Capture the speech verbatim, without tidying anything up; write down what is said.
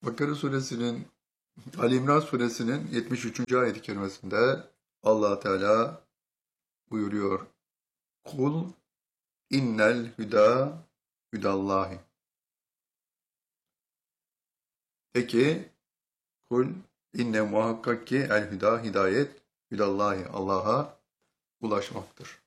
Bakara suresinin, Ali İmran suresinin yetmiş üçüncü ayet-i kerimesinde Allah Teala buyuruyor. Kul innel hüda hüdallahi. Peki kul inne muhakkak ki el hüda hidayet hüdallahi Allah'a ulaşmaktır.